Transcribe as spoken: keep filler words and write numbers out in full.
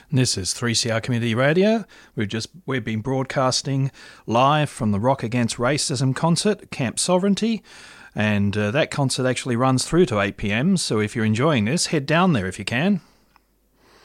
This is three C R Community Radio. We've just we've been broadcasting live from the Rock Against Racism concert, Camp Sovereignty, and uh, that concert actually runs through to eight p m. So if you're enjoying this, head down there if you can.